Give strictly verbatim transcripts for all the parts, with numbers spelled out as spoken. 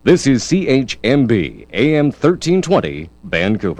This is C H M B, A M thirteen twenty, Vancouver.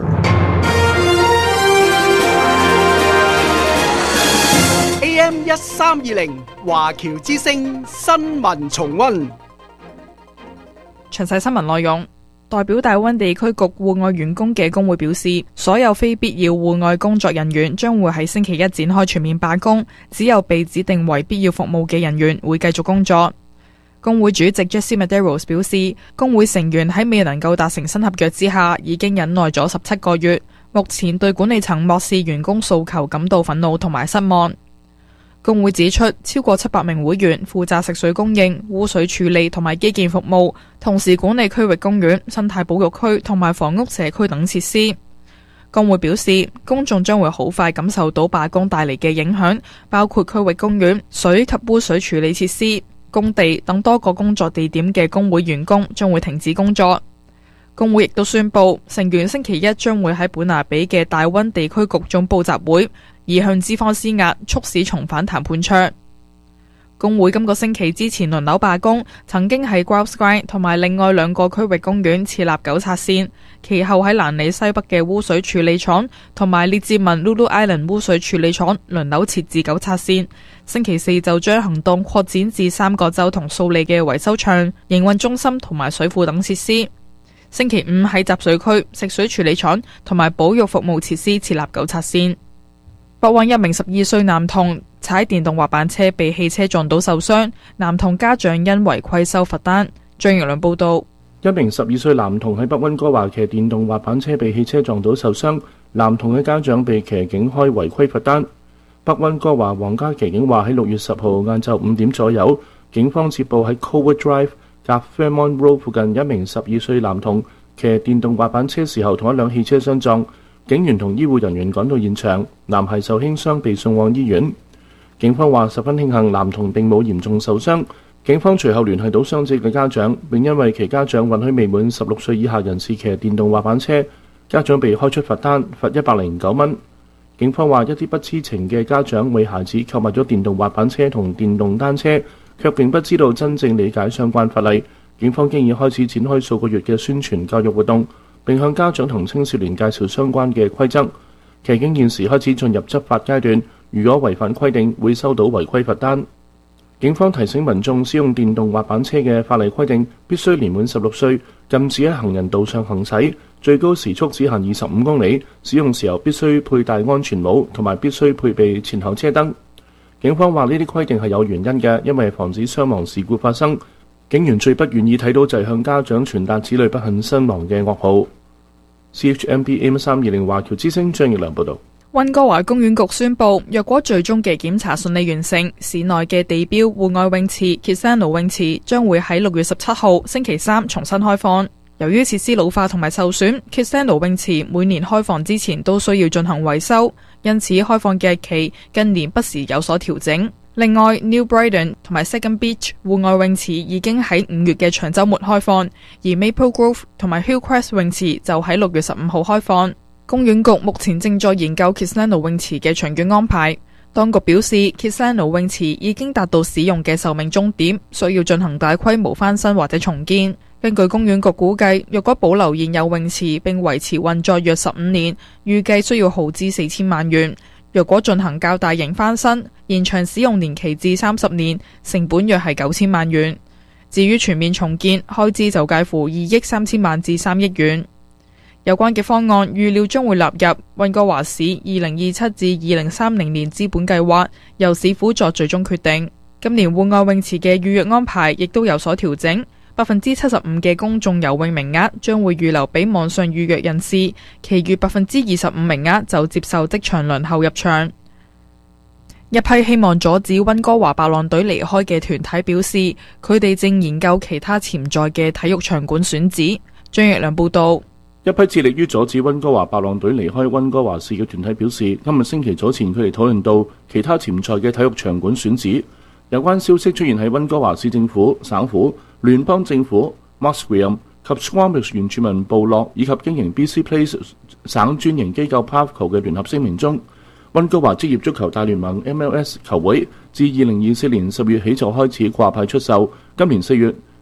A M 一三二零華僑之聲新聞重溫。 詳細新聞內容。代表大溫地區局戶外員工嘅工會表示，所有非必要戶外工作人員將會喺星期一展開全面罷工，只有被指定為必要服務嘅人員會繼續工作。工會主席 Jesse Medeiros 表示，工會成員喺未能夠達成新合約之下，已經忍耐咗十七個月，目前對管理層漠視員工訴求感到憤怒同埋失望。工會指出，超過七百名會員負責食水供應、污水處理同埋基建服務，同時管理區域公園、生態保育區同埋房屋社區等設施。工會表示，公眾將會好快感受到罷工帶嚟嘅影響，包括區域公園、水及污水處理設施、工地等多個工作地點嘅工會員工將會停止工作。工會亦都宣布，成員星期一將會喺本拿比嘅大溫地區局總部集會，而向資方施壓，促使重返談判桌。工會今個星期之前輪流罷工，曾經喺 Grouse Grind 同埋另外兩個區域公園設立糾察線，其後喺蘭里西北嘅污水處理廠同埋列治文 Lulu Island 污水處理廠輪流設置糾察線。星期四就將行動擴展至三個州同數里嘅維修場、營運中心同埋水庫等設施。星期五喺集水區、食水處理廠同埋保育服務設施設立糾察線。北灣一名十二歲男童踩電動滑板車被汽車撞到受傷，男童家長因違規收罰單。張奕良報道。 一名十二歲男童喺北溫哥華騎電動滑板車被汽車撞到受傷，男童嘅家長被騎警開違規罰單。北溫哥華皇家騎警話喺六月十號晏晝五點左右，警方接報喺 Covert Drive 夾 Fairmont Road 附近一名十二歲男童騎電動滑板車時候同一輛汽車相撞，警員同醫護人員趕到現場，男孩受輕傷被送往醫院。警方話十分慶幸男童並冇嚴重受傷。警方隨後聯繫到傷者嘅家長，並因為其家長允許未滿十六歲以下人士騎電動滑板車，家長被開出罰單，罰一百零九蚊。警方話一啲不知情嘅家長為孩子購買咗電動滑板車同電動單車，卻並不知道真正理解相關法例。警方經已開始展開數個月嘅宣傳教育活動，並向家長同青少年介紹相關嘅規則。騎警現時開始進入執法階段，如果違反規定，會收到違規罰單。警方提醒民眾使用電動滑板車嘅法例規定，必須年滿十六歲，禁止喺行人道上行駛，最高時速只限二十五公里，使用時候必須佩戴安全帽，同埋必須配備前後車燈。警方話呢啲規定係有原因嘅，因為防止傷亡事故發生。警員最不願意睇到就係向家長傳達子女不幸身亡嘅噩耗。C H M B A M 三二零華僑之聲張奕良報道。 溫哥華公園局宣布，若果最終嘅檢查順利完成，市內嘅地標戶外泳池 Kisano 泳池將會喺六月十七號星期三重新開放。由於設施老化同埋受損， Kisano 泳池每年開放之前都需要進行維修，因此開放嘅日期近年不時有所調整。另外 New Brighton 同埋 Second Beach 戶外泳池已經喺五月嘅長週末開放，而 Maple Grove 同埋 Hillcrest 泳池就喺六月十五號開放。公園局目前正在研究 Kisano 泳池嘅長遠安排。當局表示 Kisano 泳池已經達到使用嘅壽命終點，需要進行大規模翻新或者重建。根據公園局估計，若果保留現有泳池並維持運作約十五年，預計需要耗資四千萬元。若果進行較大型翻新，延長使用年期至三十年，成本約係九千萬元。至於全面重建，開支就介乎二億三千萬至三億元。有關嘅方案預料將會納入溫哥華市二零二七至二零三零年資本計劃，由市府作最終決定。今年戶外泳池嘅預約安排亦都有所調整，百分之七十五嘅公眾游泳名額將會預留俾網上預約人士，其餘百分之二十五名額就接受即場輪候入場。一批希望阻止溫哥華白浪隊離開嘅團體表示，佢哋正研究其他潛在嘅體育場館選址。張奕良報道。 一批致力於阻止溫哥華白浪隊離開溫哥華市嘅團體表示，今日星期早前佢哋討論到其他潛在嘅體育場館選址。有關消息出現喺溫哥華市政府、省府、聯邦政府、Musqueam 及 Squamish 原住民部落以及經營 B C Place 省專營機構 Pavco 嘅聯合聲明中。溫哥華職業足球大聯盟 M L S 球會自二零二四年十月起就開始掛牌出售，今年四月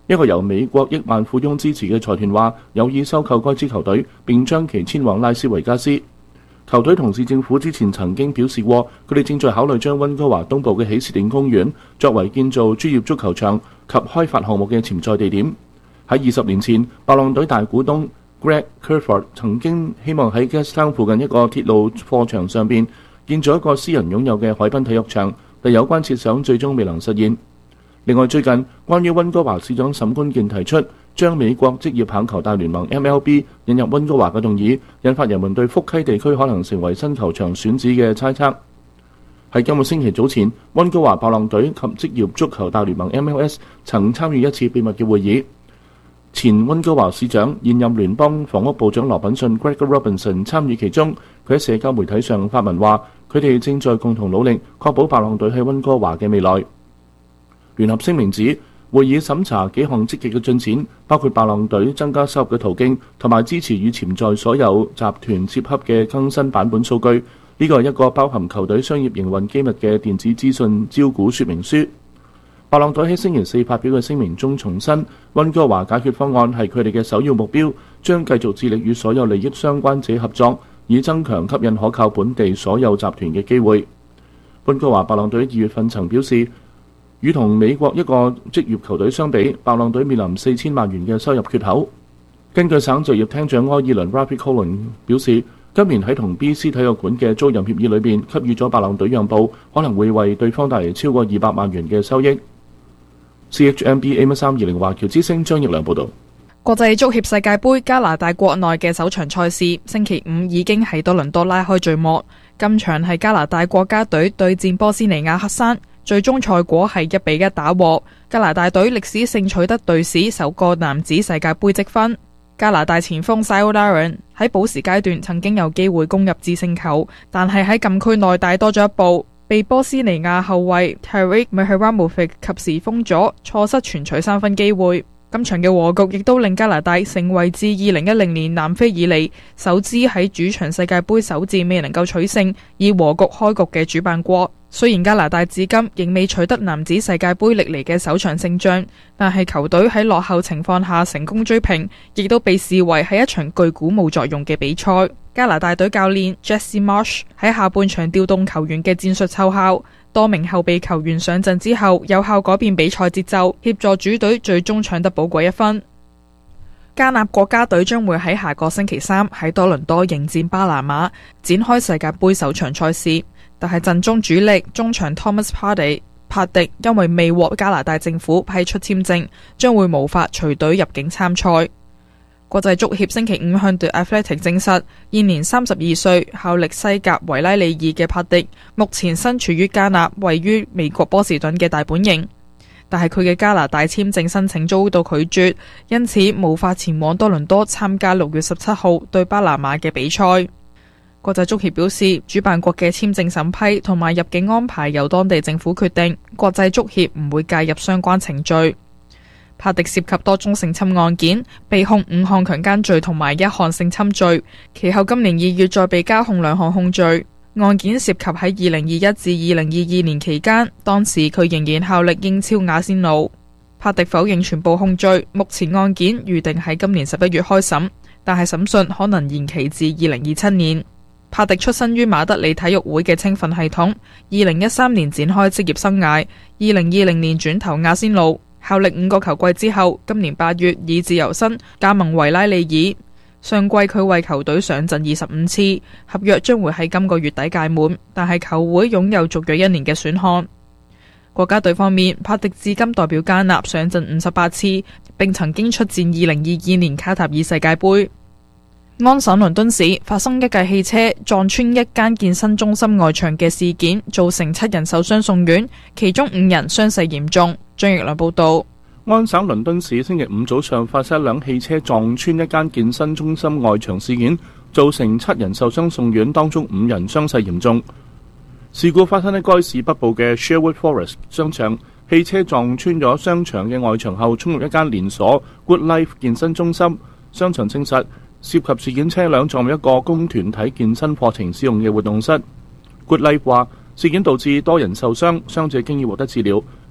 一個由美國億萬富翁支持嘅財團話有意收購該支球隊，並將其遷往拉斯維加斯。球隊同市政府之前曾經表示過，佢哋正在考慮將溫哥華東部嘅喜事典公園作為建造專業足球場及開發項目嘅潛在地點。喺二十年前，白浪隊大股東 Greg Kerford 曾經希望喺 Gastown 附近一個鐵路貨場上邊建造一個私人擁有嘅海濱體育場，但有關設想最終未能實現。另外，最近關於溫哥華市長沈觀健提出將美國職業棒球大聯盟 M L B 引入溫哥華嘅動議，引發人們對福溪地區可能成為新球場選址嘅猜測。喺今個星期早前，溫哥華白浪隊及職業足球大聯盟 M L S 曾參與一次秘密嘅會議。前溫哥華市長、現任聯邦房屋部長羅品遜 Gregor Robertson 參與其中。佢喺社交媒體上發文話，佢哋正在共同努力確保白浪隊喺溫哥華嘅未來。聯合聲明指，會議審查幾項積極嘅進展，包括白浪隊增加收入嘅途徑，同埋支持與潛在所有集團接洽嘅更新版本數據。呢個係一個包含球隊商業營運機密嘅電子資訊招股說明書。白浪隊喺星期四發表嘅聲明中重申，溫哥華解決方案係佢哋嘅首要目標，將繼續致力與所有利益相關者合作，以增強吸引可靠本地所有集團嘅機會。溫哥華白浪隊二月份曾表示，與同美國一個職業球隊相比，白浪隊面臨四千萬元嘅收入缺口。根據省就業廳長埃爾倫 Rafi Colin 表示，今年喺同 B C 體育館嘅租賃協議裏邊給予咗白浪隊讓步，可能會為對方帶嚟超過二百萬元嘅收益。C H M B A M 三二零華僑之聲張奕良報導。 國際足協世界盃加拿大國內嘅首場賽事，星期五已經喺多倫多拉開序幕。今場係加拿大國家隊對戰波斯尼亞克山。最終賽果係一比一打和，加拿大隊歷史性取得隊史首個男子世界盃積分。加拿大前鋒 Cyle Larin 喺補時階段曾經有機會攻入致勝球，但係喺禁區內帶多咗一步，被波斯尼亞後衛 Tarik Mihailovic 及時封咗，錯失全取三分機會。今場嘅和局亦都令加拿大成為自二零一零年南非以嚟首支喺主場世界盃首戰未能夠取勝，以和局開局嘅主辦國。雖然加拿大至今仍未取得男子世界盃歷嚟嘅首場勝仗，但係球隊喺落後情況下成功追平，亦都被視為係一場具鼓舞作用嘅比賽。加拿大隊教練 Jesse Marsh 喺下半場調動球員嘅戰術奏效，多名後備球員上陣之後，有效改變比賽節奏，協助主隊最終搶得寶貴一分。加納國家隊將會喺下個星期三喺多倫多迎戰巴拿馬，展開世界盃首場賽事。但係陣中主力中場 Thomas Partey 帕迪因為未獲加拿大政府批出簽證，將會無法隨隊入境參賽。國際足協星期五向 The Athletic 證實，現年三十二歲、效力西甲維拉利爾嘅帕迪，目前身處於加納位於美國波士頓嘅大本營，但係佢嘅加拿大簽證申請遭到拒絕，因此無法前往多倫多參加六月十七號對巴拿馬嘅比賽。國際足協表示，主辦國嘅簽證審批同埋入境安排由當地政府決定，國際足協唔會介入相關程序。帕迪涉及多宗性侵案件，被控五項強姦罪同埋一項性侵罪，其後今年二月再被加控兩項控罪。案件涉及喺二零二一至二零二二年期間，當時佢仍然效力英超亞仙奴。帕迪否認全部控罪，目前案件預定喺今年十一月開審，但係審訊可能延期至二零二七年。帕迪出身於馬德里體育會嘅青訓系統，二零一三年展開職業生涯，二零二零年轉投亞仙奴，效力五個球季之後，今年八月以自由身加盟維拉利爾。上季佢為球隊上陣二十五次，合約將會喺今個月底屆滿，但係球會擁有續約一年嘅選項。國家隊方面，帕迪至今代表加納上陣五十八次，並曾經出戰二零二二年卡塔爾世界盃。安省倫敦市發生一架汽車撞穿一間健身中心外牆嘅事件，造成七人受傷送院，其中五人傷勢嚴重。張奕良報道。 安省倫敦市星期五早上發生一輛汽車撞穿一間健身中心外牆事件，造成七人受傷送院，當中五人傷勢嚴重。事故發生喺該市北部嘅 Sherwood Forest 商場，汽車撞穿咗商場嘅外牆後，衝入一間連鎖 Good Life 健身中心。商場證實，涉及事件車輛撞入一個供團體健身課程使用嘅活動室。Good Life 話，事件導致多人受傷，傷者經已獲得治療。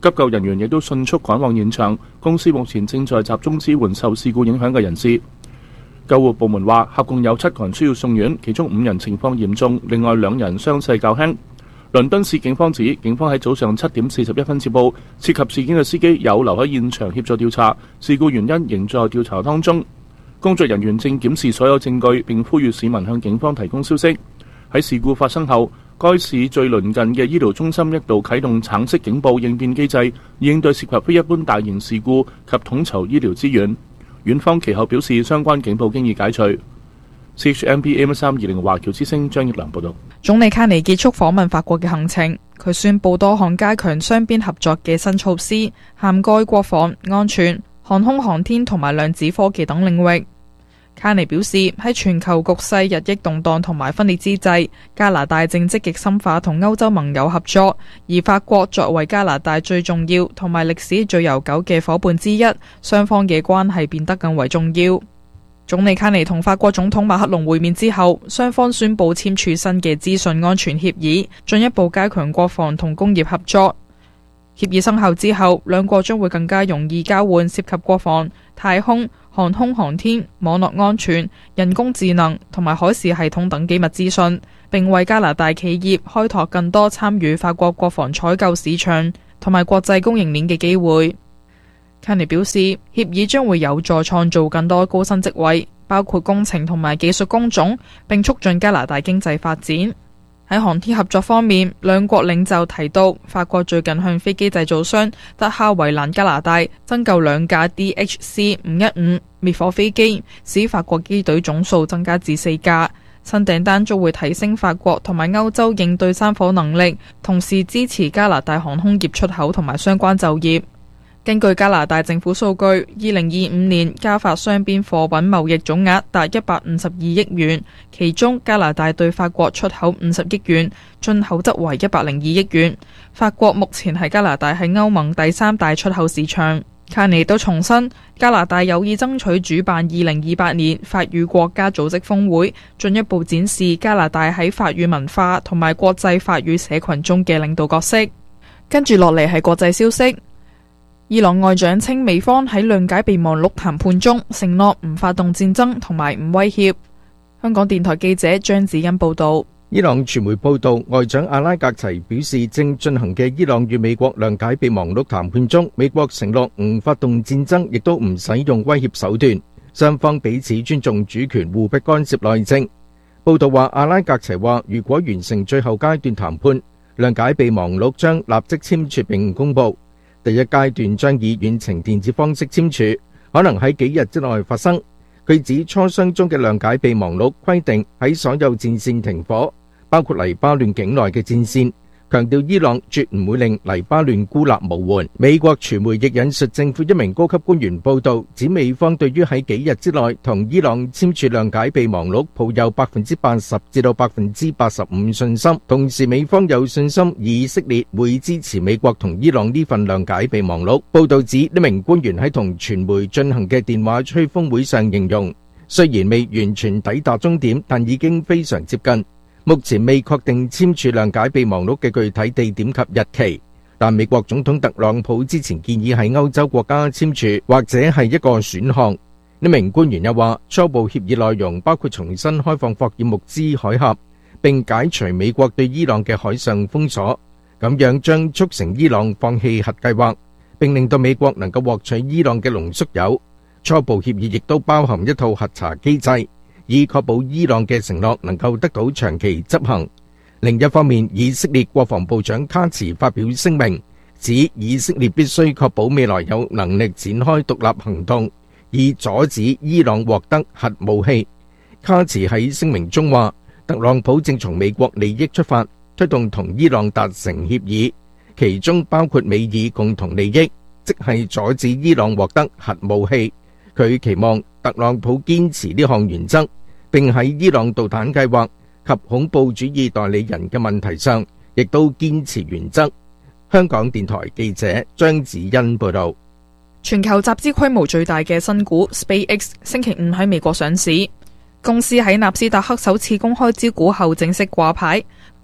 急救人員亦都迅速趕往現場。公司目前正在集中支援受事故影響嘅人士。救護部門話，合共有七個人需要送院，其中五人情況嚴重，另外兩人傷勢較輕。倫敦市警方指，警方喺早上七點四十一分接報，涉及事件嘅司機有留喺現場協助調查，事故原因仍在調查當中。工作人員正檢視所有證據，並呼籲市民向警方提供消息。喺事故發生後，該市最鄰近嘅醫療中心一度啟動橙色警報應變機制，以應對涉及非一般大型事故及統籌醫療資源。院方其後表示，相關警報經已解除。C H M P A M 三二零華僑之聲張益良報道。 總理卡尼結束訪問法國嘅行程，佢宣布多項加強雙邊合作嘅新措施，涵蓋國防、安全、航空航天同埋量子科技等領域。卡尼表示，喺全球局勢日益動盪同埋分裂之際，加拿大正積極深化同歐洲盟友合作，而法國作為加拿大最重要同埋歷史最悠久嘅伙伴之一，雙方嘅關係變得更為重要。總理卡尼同法國總統馬克龍會面之後，雙方宣布簽署新嘅資訊安全協議，進一步加強國防同工業合作。協議生效之後，兩國將會更加容易交換涉及國防、太空、航空航天、網絡安全、人工智能同埋海事系統等機密資訊，並為加拿大企業開拓更多參與法國國防採購市場同埋國際供應鏈嘅機會。卡尼表示，協議將會有助創造更多高薪職位，包括工程同埋技術工種，並促進加拿大經濟發展。喺航天合作方面，兩國領袖提到，法國最近向飛機製造商德哈維蘭加拿大增購兩架 D H C 五一五滅火飛機，使法國機隊總數增加至四架。新訂單將會提升法國同埋歐洲應對山火能力，同時支持加拿大航空業出口同埋相關就業。根據加拿大政府數據，二零二五年加法雙邊貨品貿易總額達一百五十二億元，其中加拿大對法國出口五十億元，進口則為一百零二億元。法國目前係加拿大喺歐盟第三大出口市場。卡尼都重申，加拿大有意爭取主辦二零二八年法語國家組織峰會，進一步展示加拿大喺法語文化同埋國際法語社群中嘅領導角色。跟住落嚟係國際消息。伊朗外長稱美方喺諒解備忘錄談判中承諾唔發動戰爭同埋唔威脅。香港電台記者張子欣報道。 伊朗傳媒報道，外長阿拉格齊表示，正進行嘅伊朗與美國諒解備忘錄談判中，美國承諾唔發動戰爭，亦都唔使用威脅手段，雙方彼此尊重主權，互不干涉內政。報道話，阿拉格齊話，如果完成最後階段談判，諒解備忘錄將立即簽署並公佈。第一階段將以遠程電子方式簽署，可能喺幾日之內發生。佢指磋商中嘅諒解備忘錄規定喺所有戰線停火，包括黎巴嫩境內嘅戰線，強調伊朗絕唔會令黎巴嫩孤立無援。美國傳媒亦引述政府一名高級官員報道，指美方對於喺幾日之內同伊朗簽署諒解備忘錄抱有百分之八十至到百分之八十五信心，同時美方有信心以色列會支持美國同伊朗呢份諒解備忘錄。報道指呢名官員喺同傳媒進行嘅電話吹風會上形容，雖然未完全抵達終點，但已經非常接近。目前未確定簽署諒解備忘錄嘅具體地點及日期，但美國總統特朗普之前建議喺歐洲國家簽署，或者係一個選項。呢名官員又話，初步協議內容包括重新開放霍爾木茲海峽，並解除美國對伊朗嘅海上封鎖，咁樣將促成伊朗放棄核計劃，並令到美國能夠獲取伊朗嘅濃縮鈾。初步協議亦都包含一套核查機制，以確保伊朗嘅承諾能夠得到長期執行。另一方面，以色列國防部長卡茨發表聲明，指以色列必須確保未來有能力展開獨立行動，以阻止伊朗獲得核武器。卡茨喺聲明中話，特朗普正從美國利益出發，推動同伊朗達成協議，其中包括美伊共同利益，即係阻止伊朗獲得核武器。佢期望特朗普堅持呢項原則，並喺伊朗導彈計劃及恐怖主義代理人嘅問題上，亦都堅持原則。香港電台記者張子欣報道。 全球集資規模最大嘅新股 SpaceX 星期五喺美國上市，公司喺納斯達克首次公開招股後正式掛牌，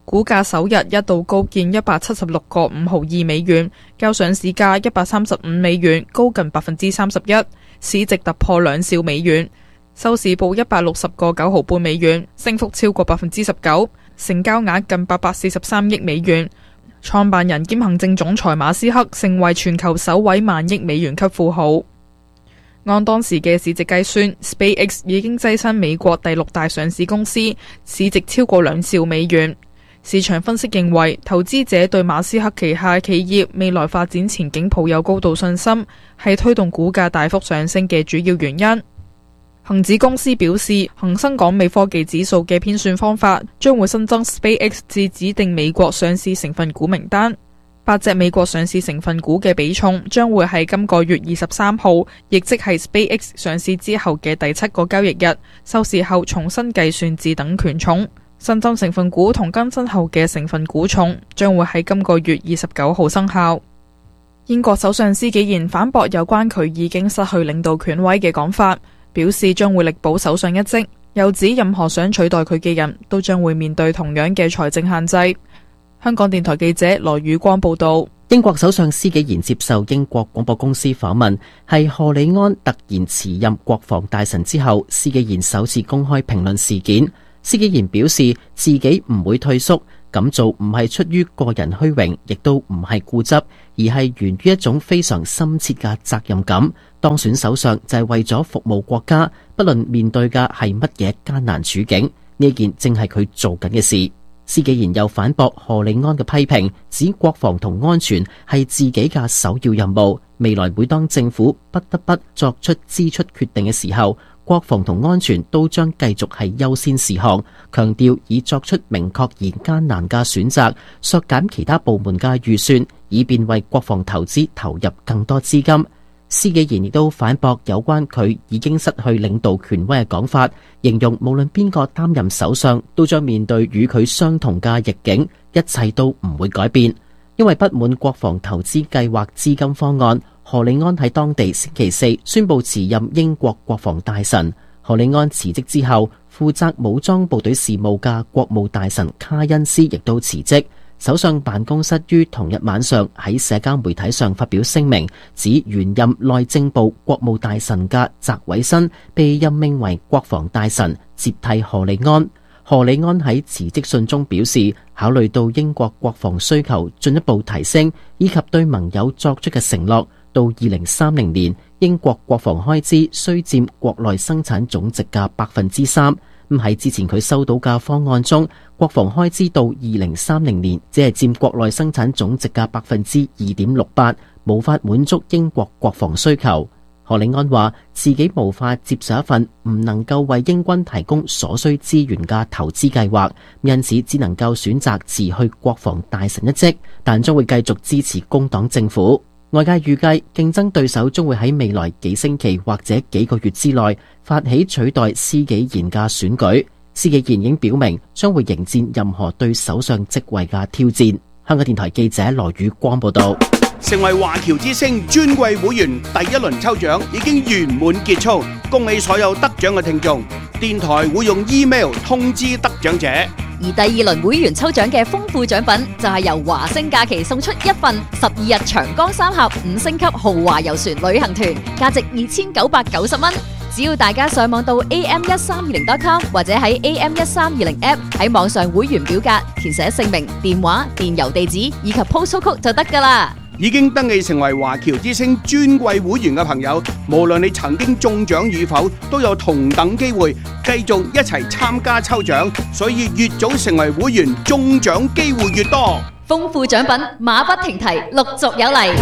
股價首日一度高見一百七十六個五毫二美元，較上市價一百三十五美元高近百分之三十一，市值突破兩兆美元，收市報一百六十個九毫半美元，升幅超過百分之十九，成交額近八百四十三億美元。創辦人兼行政總裁馬斯克成為全球首位萬億美元級富豪。按當時嘅市值計算， SpaceX 已經躋身美國第六大上市公司，市值超過兩兆美元。市場分析認為，投資者對馬斯克旗下企業未來發展前景抱有高度信心，係推動股價大幅上升嘅主要原因。恒指公司表示，恒生港美科技指數嘅編算方法將會新增 SpaceX 至指定美國上市成分股名單。八隻美國上市成分股嘅比重將會喺今個月二十三號，亦即係 SpaceX 上市之後嘅第七個交易日收市後重新計算至等權重。新增成分股同更新後嘅成分股重將會喺今個月二十九號生效。英國首相施紀賢反駁有關佢已經失去領導權威嘅講法，表示將會力保首相一職，又指任何想取代佢嘅人都將會面對同樣嘅財政限制。香港電台記者羅宇光報道。 英國首相施紀賢接受英國廣播公司訪問，係賀里安突然辭任國防大臣之後，施紀賢首次公開評論事件。施紀賢表示自己唔會退縮，咁做唔係出於個人虛榮，亦都唔係固執，而係源於一種非常深切嘅責任感。當選首相就係為咗服務國家，不論面對嘅係乜嘢艱難處境，呢件正係佢做緊嘅事。施紀賢又反駁賀里安嘅批評，指國防同安全係自己嘅首要任務，未來每當政府不得不作出支出決定嘅時候，國防同安全都將繼續係優先事項，強調已作出明確而艱難嘅選擇，削減其他部門嘅預算，以便為國防投資投入更多資金。施紀賢亦都反駁有關佢已經失去領導權威嘅講法，形容無論邊個擔任首相，都將面對與佢相同嘅逆境，一切都唔會改變。因為不滿國防投資計劃資金方案，賀里安喺當地星期四宣布辭任英國國防大臣。賀里安辭職之後，負責武裝部隊事務嘅國務大臣卡恩斯亦都辭職。首相辦公室於同日晚上喺社交媒體上發表聲明，指原任內政部國務大臣嘅澤偉新被任命為國防大臣，接替賀里安。賀里安喺辭職信中表示，考慮到英國國防需求進一步提升，以及對盟友作出嘅承諾，到二零三零年英國國防開支需佔國內生產總值嘅百分之三。咁喺之前佢收到嘅方案中，國防開支到二零三零年只係佔國內生產總值嘅百分之二點六八，無法滿足英國國防需求。賀里安話自己無法接受一份唔能夠為英軍提供所需資源嘅投資計劃，因此只能夠選擇辭去國防大臣一職，但將會繼續支持工黨政府。外界預計競爭對手將會喺未來幾星期或者幾個月之內發起取代施紀賢嘅選舉。施紀賢已經表明將會迎戰任何對首相職位嘅挑戰。香港電台記者羅宇光報道。 成為華僑之星尊貴會員第一輪抽獎已經圓滿結束，恭喜所有得獎嘅聽眾。電台會用 email 通知得獎者。 而第二輪會員抽獎嘅豐富獎品就係由華星假期送出一份十二日長江三峽五星級豪華遊船旅行團，價值二千九百九十蚊。只要大家上網到 a m 一三二零 dot com 或者喺 A M 一三二零 app 喺網上會員表格填寫姓名、電話、電郵地址以及 postal code 就得㗎啦。 已經登記成為華僑之星尊貴會員嘅朋友，無論你曾經中獎與否，都有同等機會繼續一齊參加抽獎，所以越早成為會員，中獎機會越多。 豐富獎品馬不停蹄，陸續有嚟。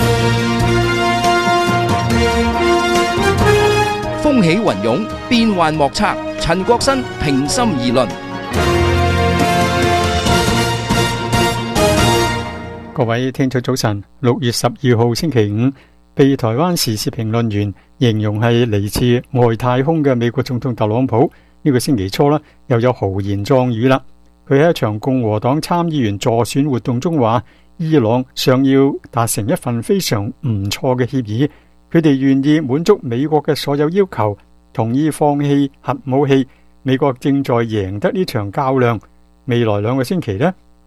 風起雲湧，變幻莫測。陳國新平心而論。 各位聽眾早晨，六月十二號星期五，被台灣時事評論員形容係嚟自外太空嘅美國總統特朗普，呢個星期初啦，又有豪言壯語啦。佢喺一場共和黨參議員助選活動中話，伊朗想要達成一份非常唔錯嘅協議，佢哋願意滿足美國嘅所有要求，同意放棄核武器。美國正在贏得呢場較量，未來兩個星期呢，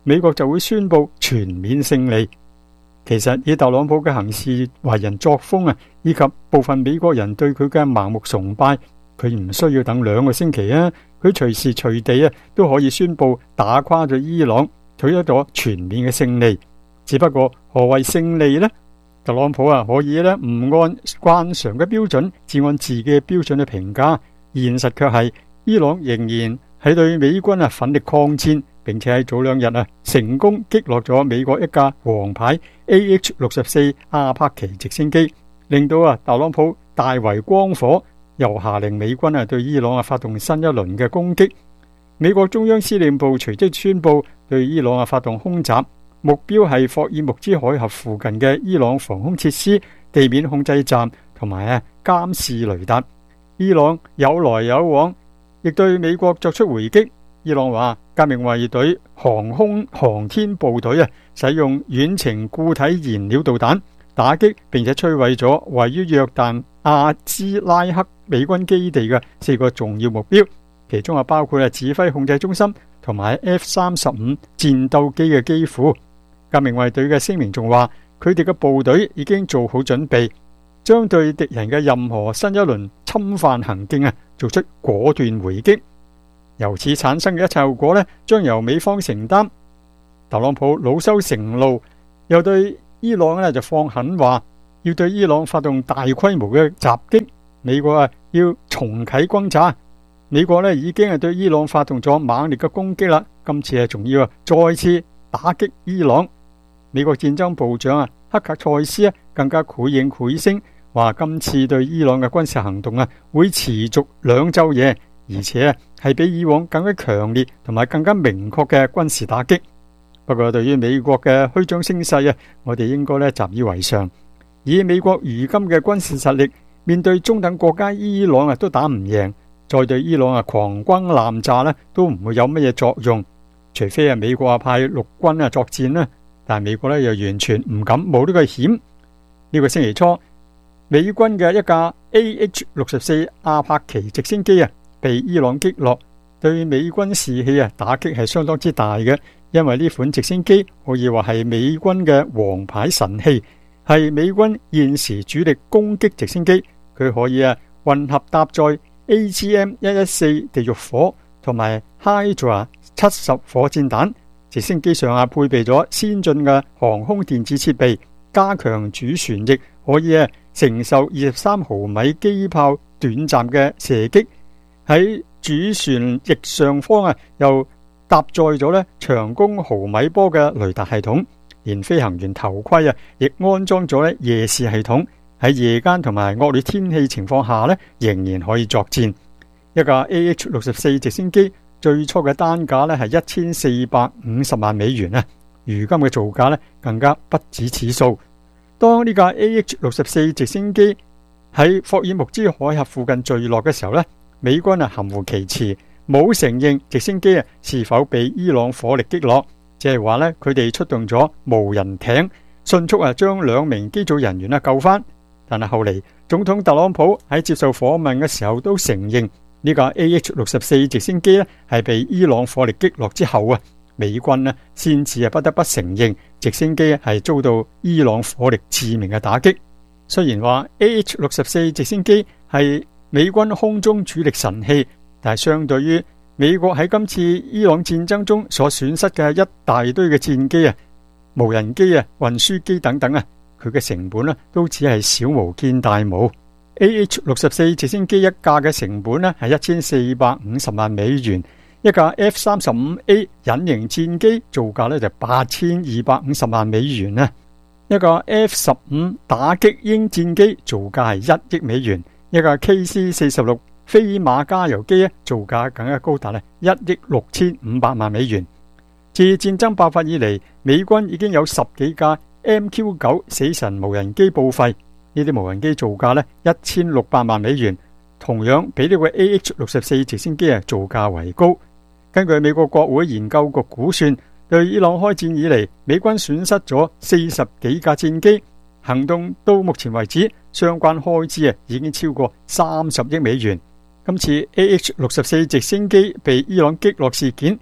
美國就會宣布全面勝利。其實以特朗普嘅行事為人作風啊，以及部分美國人對佢嘅盲目崇拜，佢唔需要等兩個星期啊，佢隨時隨地啊都可以宣布打垮咗伊朗，取得咗全面嘅勝利。只不過何謂勝利呢？特朗普啊可以咧唔按慣常嘅標準，只按自己嘅標準去評價，現實卻係伊朗仍然係對美軍啊奮力抗戰，並且喺早兩日啊成功擊落咗美國一架王牌 A H 六十四阿帕奇直升機，令到啊特朗普大為光火，又下令美軍啊對伊朗啊發動新一輪嘅攻擊。美國中央司令部隨即宣布對伊朗啊發動空襲，目標係霍爾木茲海峽附近嘅伊朗防空設施、地面控制站同埋啊監視雷達。伊朗有來有往，亦對美國作出回擊。伊朗話革命衛隊航空航天部隊啊使用遠程固體燃料導彈打擊並且摧毀咗位於約旦阿茲拉克美軍基地嘅四個重要目標，其中啊包括啊指揮控制中心同埋 F 三十五戰鬥機嘅機庫。革命衛隊嘅聲明仲話，佢哋嘅部隊已經做好準備，將對敵人嘅任何新一輪侵犯行徑啊做出果斷回擊。由此產生嘅一切後果呢，將由美方承擔。特朗普惱羞成怒，又對伊朗呢就放狠話，要對伊朗發動大規模嘅襲擊。美國啊要重啟轟炸。美國呢已經係對伊朗發動咗猛烈嘅攻擊啦，今次啊仲要啊再次打擊伊朗。美國戰爭部長啊克格塞斯啊更加繪影繪聲，話今次對伊朗嘅軍事行動啊會持續兩晝夜，而且啊係比以往更加強烈同埋更加明確嘅軍事打擊。不過對於美國嘅虛張聲勢啊，我哋應該咧習以為常。以美國如今嘅軍事實力，面對中等國家伊朗啊都打唔贏，再對伊朗啊狂轟濫炸咧都唔會有乜嘢作用，除非啊美國啊派陸軍啊作戰啦。但係美國咧又完全唔敢冒呢個險。呢個星期初，美軍嘅一架 A H 六十四阿帕奇直升機啊被伊朗擊落，對美軍士氣啊打擊係相當之大嘅。因為呢款直升機可以話係美軍嘅王牌神器，係美軍現時主力攻擊直升機。佢可以啊混合搭載 A G M 一一四地獄火同埋 Hydra 七十火箭彈。直升機上啊配備咗先進嘅航空電子設備，加強主旋翼，可以啊承受二十三毫米機炮短暫嘅射擊。喺主旋翼上方啊又搭載咗咧長弓毫米波嘅雷達系統，連飛行員頭盔啊亦安裝咗咧夜視系統，喺夜間同埋惡劣天氣情況下咧仍然可以作戰。一架 A H 六十四直升機最初嘅單價咧係一千四百五十萬美元啊，如今嘅造價咧更加不止此數。當呢架 A H 六十四直升機喺霍爾木茲海峽附近墜落嘅時候咧，美軍啊含糊其辭，冇承認直升機啊是否被伊朗火力擊落，即係話咧佢哋出動咗無人艇，迅速啊將兩名機組人員啊救翻。但係後嚟總統特朗普喺接受訪問嘅時候都承認，呢架 A H 六十四直升機咧係被伊朗火力擊落之後啊，美軍咧先至啊不得不承認直升機係遭到伊朗火力致命嘅打擊。雖然話 A H 六十四直升機係美軍空中主力神器，但係相對於美國喺今次伊朗戰爭中所損失嘅一大堆嘅戰機啊、無人機啊、運輸機等等啊，佢嘅成本咧都只係小巫見大巫。A H 六十四直升機一架嘅成本咧係一千四百五十萬美元，一架 F 三十五 A 隱形戰機造價咧就八千二百五十萬美元啊，一架 F 十五打擊鷹戰機造價係一億美元，一架 K C 四十六飛馬加油機咧造價更加高達咧一億六千五百萬美元。自戰爭爆發以嚟，美軍已經有十幾架 M Q 九死神無人機報廢。呢啲無人機造價咧一千六百萬美元，同樣比呢個 A H 六十四直升機啊造價為高。根據美國國會研究局估算，對伊朗開戰以嚟，美軍損失咗四十幾架戰機，行動到目前為止，相關開支啊已經超過三十億美元。今次 A H 六十四直升機被伊朗擊落事件，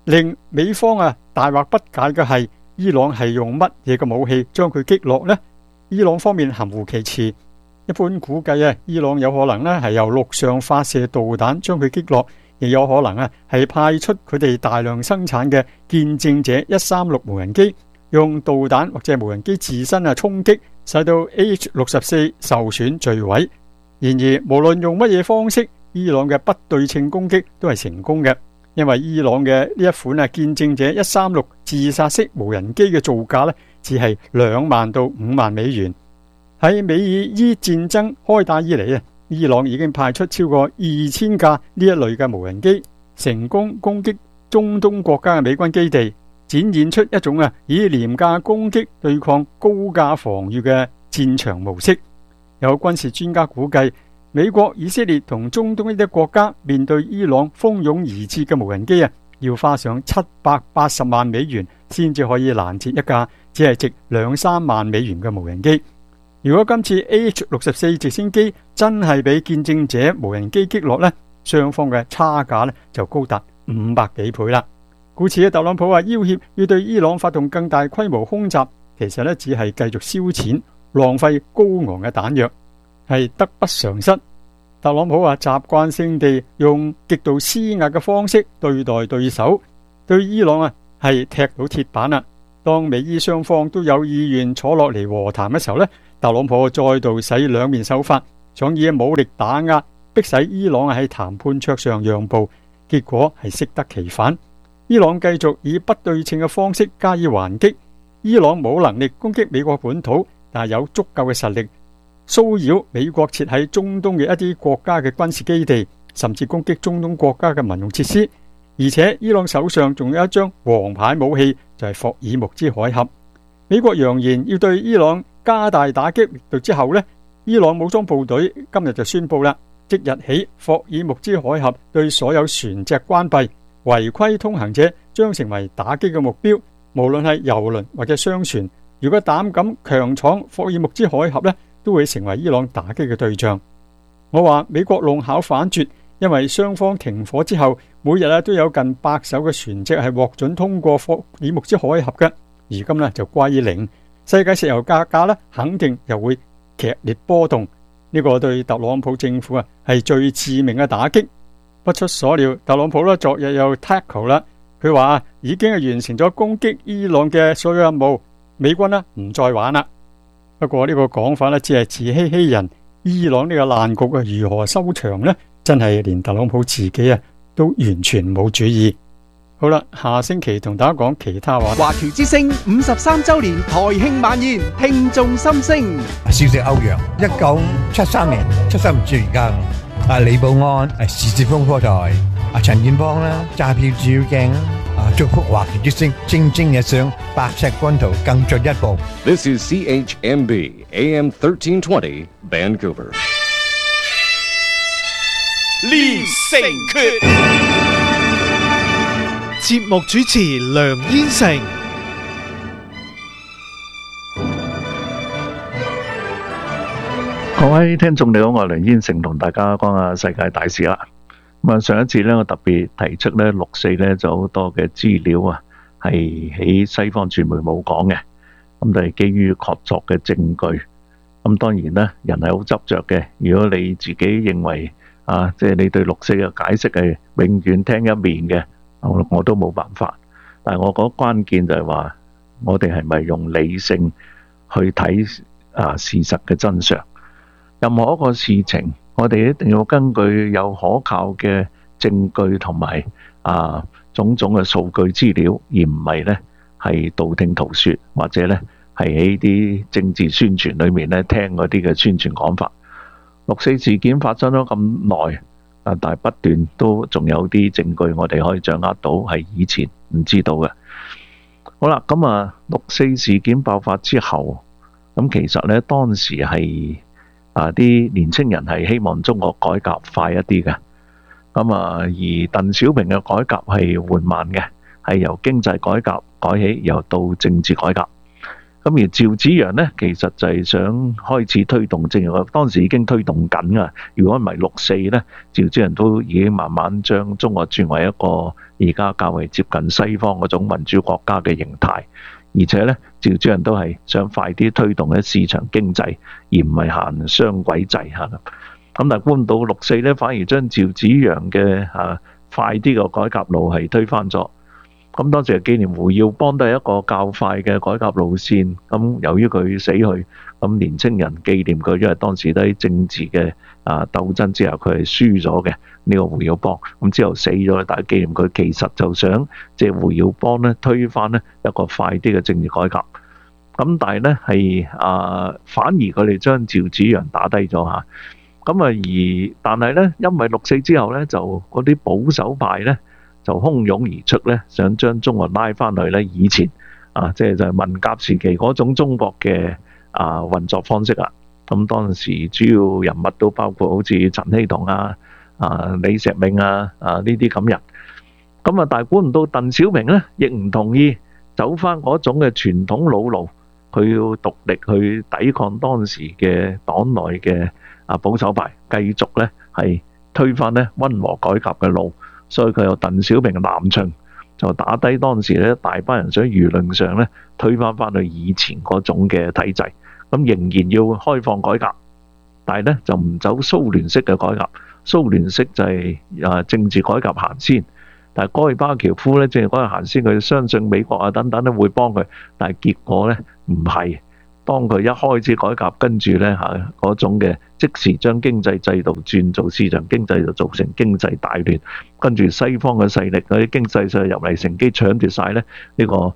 令美方啊大惑不解嘅係，伊朗係用乜嘢嘅武器將佢擊落呢？伊朗方面含糊其辭，一般估計啊，伊朗有可能呢係由陸上發射導彈將佢擊落，亦有可能啊係派出佢哋大量生產嘅見證者一三六無人機，用導彈或者無人機自身啊衝擊，使到 A H 六十四受損墜毀。然而無論用乜嘢方式，伊朗嘅不對稱攻擊都係成功嘅，因為伊朗嘅呢一款啊見證者一三六自殺式無人機嘅造價呢，只係兩萬到五萬美元。喺美以伊戰爭開打以嚟啊，伊朗已經派出超過二千架呢一類嘅無人機，成功攻擊中東國家嘅美軍基地，展現出一種啊以廉價攻擊對抗高價防禦嘅戰場模式。有軍事專家估計，美國、以色列同中東一啲國家面對伊朗蜂擁而至嘅無人機啊，要花上七百八十萬美元先至可以攔截一架只係值兩三萬美元嘅無人機。如果今次 A H 六十四直升機真係俾見證者無人機擊落呢，雙方嘅差價呢就高達五百幾倍啦。故此，特朗普話要挾要對伊朗發動更大規模空襲，其實呢只係繼續燒錢，浪費高昂嘅彈藥，係得不償失。特朗普話習慣性地用極度施壓嘅方式對待對手，對伊朗啊係踢到鐵板啦。當美伊雙方都有意願坐落嚟和談嘅時候呢，特朗普再度使兩面手法，想以武力打壓，迫使伊朗喺談判桌上讓步，結果係適得其反。伊朗繼續以不對稱嘅方式加以還擊。伊朗冇能力攻擊美國本土，但係有足夠嘅實力騷擾美國設喺中東嘅一啲國家嘅軍事基地，甚至攻擊中東國家嘅民用設施。而且伊朗手上仲有一張王牌武器，就係霍爾木茲海峽。美國揚言要對伊朗加大打擊力度之後呢，伊朗武裝部隊今日就宣布啦，即日起霍爾木茲海峽對所有船隻關閉，違規通行者將成為打擊嘅目標，無論係郵輪或者商船，如果膽敢強闖霍爾木茲海峽呢，都會成為伊朗打擊嘅對象。我話美國弄巧反拙，因為雙方停火之後，每日啊都有近百艘嘅船隻係獲准通過霍爾木茲海峽嘅，而今呢就歸零，世界石油價格呢肯定又會劇烈波動。呢個對特朗普政府啊係最致命嘅打擊。不出所料，特朗普呢昨日又 tackle 啦，佢話已經係完成咗攻擊伊朗嘅所有任務，美軍呢唔再玩啦。不過呢個講法呢只係自欺欺人，伊朗呢個爛局啊如何收場呢？真係連特朗普自己啊都完全冇主意。好啦，下星期同大家講其他話。 華僑之聲五十三周年台慶晚宴，聽眾心聲。 少隻歐陽，一九七三年出生唔住而家。啊李寶安，誒時事風波台，啊陳建邦啦，揸票照鏡啦，啊祝福華僑之聲蒸蒸日上，百尺竿頭更進一步。 This is C H M B A M thirteen twenty Vancouver。 練成訣，節目主持梁燕成。 各位聽眾你好，我係梁燕成，同大家講下世界大事啦。咁啊，上一次咧，我特別提出咧六四咧就好多嘅資料啊，係喺西方傳媒冇講嘅，咁就係基於確鑿嘅證據。咁當然啦，人係好執着嘅。如果你自己認為啊，即係你對六四嘅解釋係永遠聽一面嘅，我我都冇辦法。但係我覺得關鍵就係話，我哋係咪用理性去睇啊事實嘅真相？任何一個事情，我哋一定要根據有可靠嘅證據同埋啊種種嘅數據資料，而唔係呢係道聽途說，或者呢係喺啲政治宣傳裏面呢聽嗰啲嘅宣傳講法。六四事件發生咗咁耐，啊，但係不斷都仲有啲證據我哋可以掌握到，係以前唔知道嘅。好啦，咁啊，六四事件爆發之後，咁其實呢當時係啊啲年青人係希望中國改革快一啲嘅，咁啊而鄧小平嘅改革係緩慢嘅，係由經濟改革改起，又到政治改革。 咁而趙紫陽呢，其實就係想開始推動政治改革，當時已經推動緊啊。如果唔係六四呢，趙紫陽都已經慢慢將中國轉為一個而家較為接近西方嗰種民主國家嘅形態。而且呢，趙紫陽都係想快啲推動咧市場經濟，而唔係行雙軌制嚇。咁但係估唔到六四呢，反而將趙紫陽嘅嚇快啲嘅改革路係推翻咗。咁當時係紀念胡耀邦都係一個較快嘅改革路線。咁由於佢死去，咁年青人紀念佢，因為當時都喺政治嘅啊鬥爭之下，佢係輸咗嘅呢個胡耀邦。咁之後死咗，大家紀念佢，其實就想借胡耀邦咧推翻咧一個快啲嘅政治改革。咁但係咧係啊，反而佢哋將趙紫陽打低咗嚇。咁啊而但係咧，因為六四之後咧，就嗰啲保守派咧，就洶湧而出咧，想將中國拉翻去咧以前啊，即係就係文革時期嗰種中國嘅啊運作方式啊。咁當時主要人物都包括好似陳希同啊、啊李石銘啊、啊呢啲咁人。咁啊，但係估唔到鄧小平咧，亦唔同意走翻嗰種嘅傳統老路，佢要獨力去抵抗當時嘅黨內嘅啊保守派，繼續咧係推翻咧溫和改革嘅路。所以佢有鄧小平嘅南巡，就打低當時咧大班人想輿論上咧推翻翻去以前嗰種嘅體制，咁仍然要開放改革，但係咧就唔走蘇聯式嘅改革。蘇聯式就係啊政治改革行先，但係戈爾巴喬夫咧政治改革行先，佢相信美國啊等等都會幫佢，但係結果咧唔係。當佢一開始改革，跟住咧嚇嗰種嘅即時將經濟制度轉做市場經濟，就造成經濟大亂。跟住西方嘅勢力嗰啲經濟勢力入嚟乘機搶奪晒咧呢個